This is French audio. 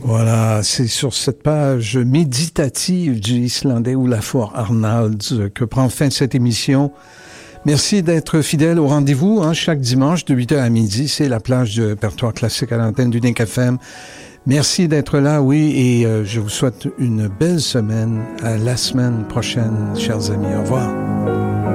Voilà, c'est sur cette page méditative du Islandais Olafur Arnalds que prend fin cette émission. Merci d'être fidèle au rendez-vous. Chaque dimanche de 8h à midi, c'est la plage du répertoire classique à l'antenne du Nick FM. Merci d'être là, oui, et je vous souhaite une belle semaine. À la semaine prochaine, chers amis. Au revoir.